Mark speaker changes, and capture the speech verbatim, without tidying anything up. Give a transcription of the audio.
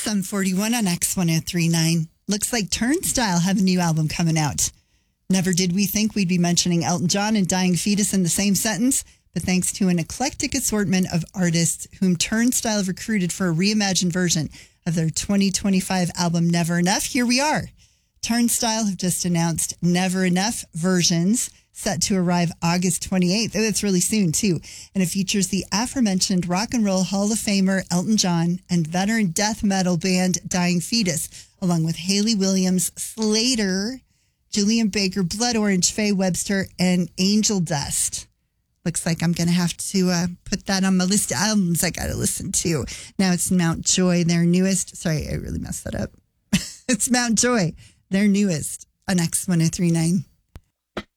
Speaker 1: Sum forty-one on X one oh three point nine. Looks like Turnstile have a new album coming out. Never did we think we'd be mentioning Elton John and Dying Fetus in the same sentence, but thanks to an eclectic assortment of artists whom Turnstile have recruited for a reimagined version of their twenty twenty-five album Never Enough, here we are. Turnstile have just announced Never Enough versions set to arrive August twenty-eighth. Oh, that's really soon, too. And it features the aforementioned Rock and Roll Hall of Famer Elton John and veteran death metal band Dying Fetus, along with Hayley Williams, Slater, Julian Baker, Blood Orange, Faye Webster, and Angel Dust. Looks like I'm going to have to uh, put that on my list of albums I got to listen to. Now it's Mount Joy, their newest. Sorry, I really messed that up. It's Mount Joy, their newest on X one oh three point nine.